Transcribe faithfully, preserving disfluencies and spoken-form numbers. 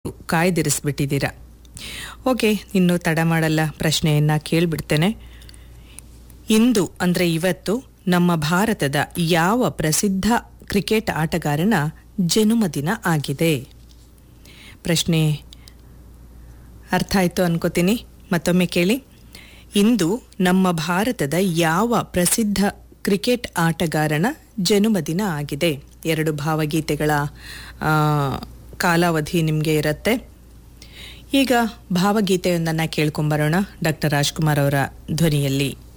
ಕಾಯ್ದಿರಿಸ್ಬಿಟ್ಟಿದ್ದೀರಾ. Okay, ಇನ್ನು ತಡ ಮಾಡಲ್ಲ, ಪ್ರಶ್ನೆಯನ್ನು ಕೇಳಿಬಿಡ್ತೇನೆ. ಇಂದು ಅಂದರೆ ಇವತ್ತು ನಮ್ಮ ಭಾರತದ ಯಾವ ಪ್ರಸಿದ್ಧ ಕ್ರಿಕೆಟ್ ಆಟಗಾರನ ಜನ್ಮದಿನ ಆಗಿದೆ? ಪ್ರಶ್ನೆ ಅರ್ಥ ಆಯಿತು ಅನ್ಕೋತೀನಿ. ಮತ್ತೊಮ್ಮೆ ಕೇಳಿ. ಇಂದು ನಮ್ಮ ಭಾರತದ ಯಾವ ಪ್ರಸಿದ್ಧ ಕ್ರಿಕೆಟ್ ಆಟಗಾರನ ಜನ್ಮದಿನ ಆಗಿದೆ? ಎರಡು ಭಾವಗೀತೆಗಳ ಕಾಲಾವಧಿ ನಿಮಗೆ ಇರುತ್ತೆ. ಈಗ ಭಾವಗೀತೆಯೊಂದನ್ನು ಕೇಳ್ಕೊಂಬರೋಣ ಡಾಕ್ಟರ್ ರಾಜ್ಕುಮಾರ್ ಅವರ ಧ್ವನಿಯಲ್ಲಿ.